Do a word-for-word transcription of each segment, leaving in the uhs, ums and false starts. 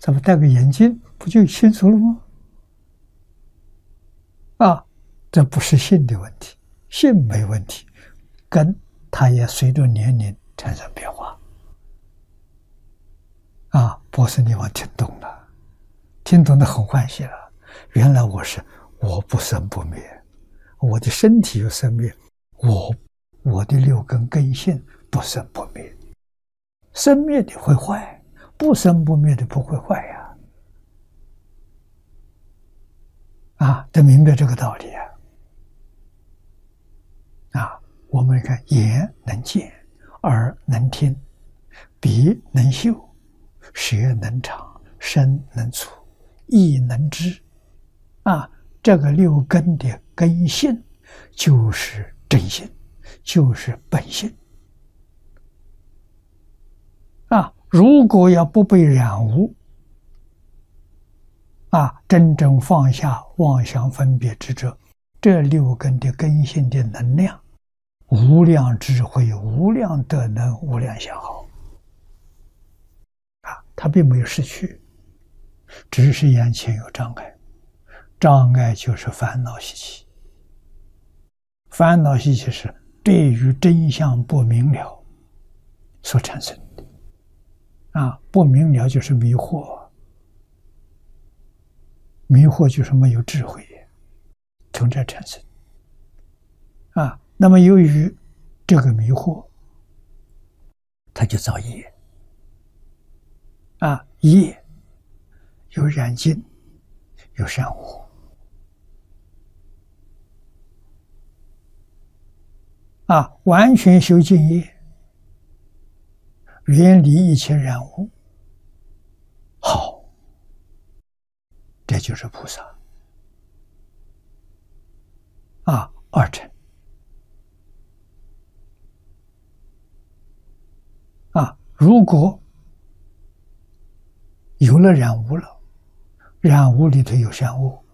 咱们戴个眼镜不就清楚了吗？啊，这不是性的问题，性没问题，根它也随着年龄产生变化。啊，波斯匿王听懂了，听懂的很欢喜了。原来我是我不生不灭，我的身体有生灭，我我的六根根性不生不灭，生灭的会坏，不生不灭的不会坏呀。啊，得明白这个道理啊。啊，我们看眼能见，耳能听，鼻能嗅，舌能尝，身能触，意能知。啊，这个六根的根性就是真性，就是本性。啊，如果要不被染污，啊，真正放下妄想分别执着，这六根的根性的能量，无量智慧，无量德能，无量相好。啊，它并没有失去，只是眼前有障碍。障碍就是烦恼习气，烦恼习气是对于真相不明了所产生的。啊，不明了就是迷惑，迷惑就是没有智慧，从这产生。啊，那么由于这个迷惑，它就造业。啊，业有染净，有善恶。啊，完全修净业，远离一切染污，好，这就是菩萨。啊，二乘。啊，如果有了染污了，染污里头有善恶，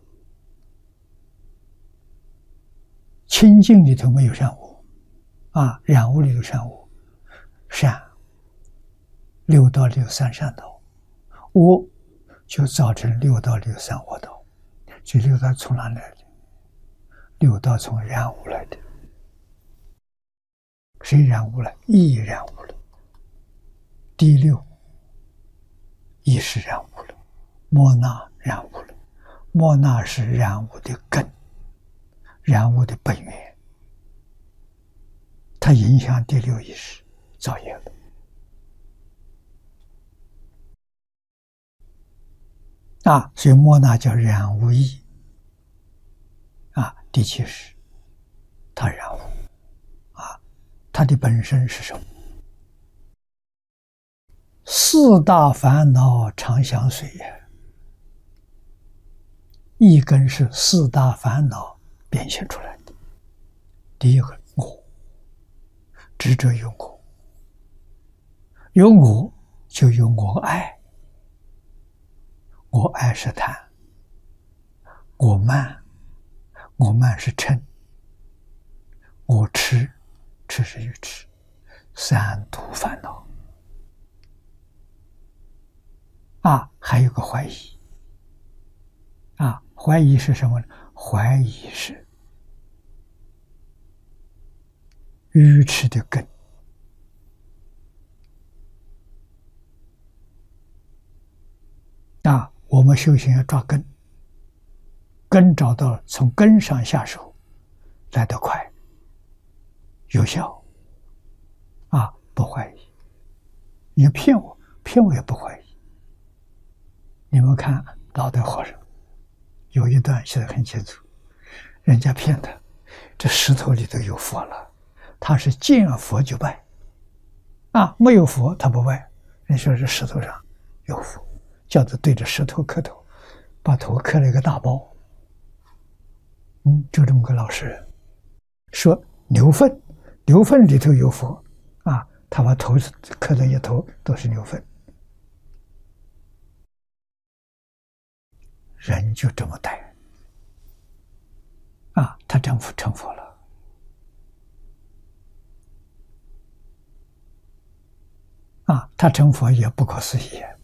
清净里头没有善恶。啊，染污里有善恶，善六道里有三善道，恶就造成六道里有三恶道。这六道从哪来的？六道从染污来的。谁染污了？意染污了。第六，意识染污了，莫那染污了。莫那是染污的根，染污的本源。它影响第六意识，造业了。啊，所以莫那叫染污意。啊，第七识，它染污。啊，它的本身是什么？四大烦恼常相随也。一根是四大烦恼变现出来的。第一个我。执着有我，有我就有我爱，我爱是贪，我慢，我慢是嗔，我痴，痴是愚痴，三毒烦恼。啊，还有个怀疑。啊，怀疑是什么呢？怀疑是愚痴的根。啊，我们修行要抓根，根找到了，从根上下手来得快有效。啊，不怀疑。你骗我，骗我也不怀疑。你们看老德和尚有一段写得很清楚，人家骗他，这石头里头有佛了，他是见佛就拜。啊，没有佛他不拜。人说这石头上有佛，叫他对着石头磕头，把头磕了一个大包。嗯，就这么个老实人。说牛粪，牛粪里头有佛。啊，他把头磕的一头都是牛粪。人就这么待。啊，他成佛成佛了。啊，他成佛也不可思议。